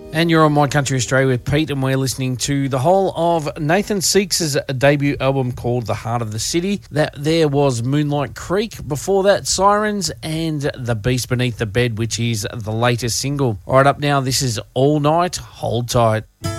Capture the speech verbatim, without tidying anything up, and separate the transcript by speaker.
Speaker 1: And you're on My Country Australia with Pete, and we're listening to the whole of Nathan Seeks' debut album called The Heart of the City. That there was Moonlight Creek. Before that, Sirens and The Beast Beneath the Bed, which is the latest single. All right, up now, this is All Night, Hold Tight.